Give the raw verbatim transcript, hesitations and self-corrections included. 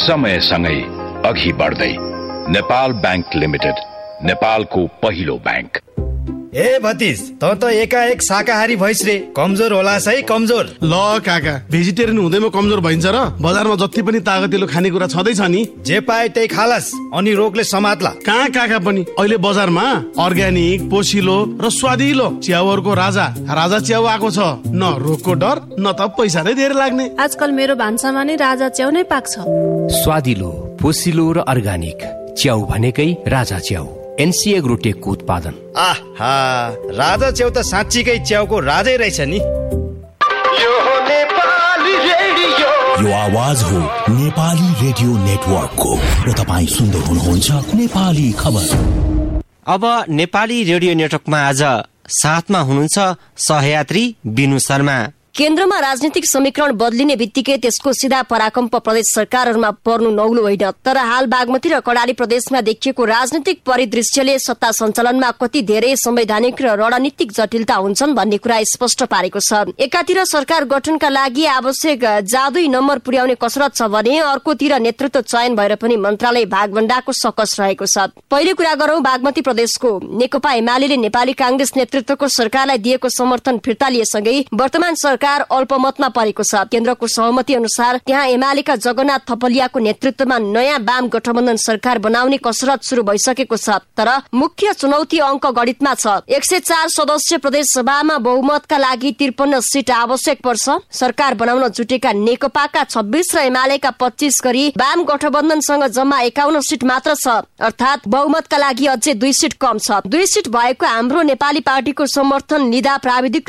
समयसँगै अघि बढ्दै नेपाल बैंक लिमिटेड, नेपालको पहिलो बैंक। ए भतिज, त त एकाएक शाकाहारी भइस रे, कमजोर होला है कमजोर। ल काका, भेजिटेरियन हुँदैमा कमजोर भइन्छ र? बजारमा जति पनि तागतिलो खानेकुरा छँदैछ नि, जे पाए त्यही खालास, अनि रोगले समात्ला। कहाँ काका पनि, अहिले बजारमा अर्ग्यानिक, पोसिलो र स्वादिलो च्याउहरूको राजा राजा च्याउ आएको छ। न रोगको डर, न त पैसा नै धेरै लाग्ने। आजकल मेरो भान्सामा नै राजा च्याउ नै पाक्छ। स्वादिलो, पोसिलो र अर्ग्यानिक च्याउ भनेकै राजा च्याउ, एनसी एग्रोटेकको उत्पादन। आहा, राजा च्याउ त साँच्चीकै च्याउको राजै रहेछ नि। यो नेपाली रेडियो, यो आवाज हो नेपाली रेडियो नेटवर्कको र तपाईँ सुन्दै हुनुहुन्छ नेपाली खबर। अब नेपाली रेडियो नेटवर्कमा आज साथमा हुनुहुन्छ सहयात्री बिनु शर्मा। केन्द्रमा राजनीतिक समीकरण बदलिने बित्तिकै त्यसको सिधा पराकम्प प्रदेश सरकारहरूमा पर्नु नौलो होइन, तर हाल बागमती र कर्णाली प्रदेशमा देखिएको राजनीतिक परिदृश्यले सत्ता सञ्चालनमा कति धेरै संवैधानिक र रणनीतिक जटिलता हुन्छन् भन्ने कुरा स्पष्ट पारेको छ। एकातिर सरकार गठनका लागि आवश्यक जादुई नम्बर पुर्याउने कसरत छ भने अर्कोतिर नेतृत्व चयन भएर पनि मन्त्रालय भागभण्डाको सकस रहेको छ। पहिले कुरा गरौं बागमती प्रदेशको। नेकपा एमाले नेपाली कांग्रेस नेतृत्वको सरकारलाई दिएको समर्थन फिर्ता लिएसँगै वर्तमान सरकार अल्पमतमा परेको छ। केन्द्रको सहमति अनुसार त्यहाँ एमालेका जगन्नाथ थपलियाको नेतृत्वमा नयाँ वाम गठबन्धन सरकार बनाउने कसरत शुरू भइसकेको छ। तर मुख्य चुनौती अंक गणितमा छ। एक सय चार सदस्य प्रदेश सभामा बहुमतका लागि त्रिपन्न सीट आवश्यक पर्छ। सरकार बनाउन जुटेका नेकपाका छब्बीस र एमालेका पच्चीस गरी वाम गठबन्धनसँग जम्मा एकाउन्न सीट मात्र छ, अर्थात बहुमतका लागि अझै दुई सीट कम छ। दुई सीट भएको हाम्रो नेपाली पार्टीको समर्थन लिँदा प्राविधिक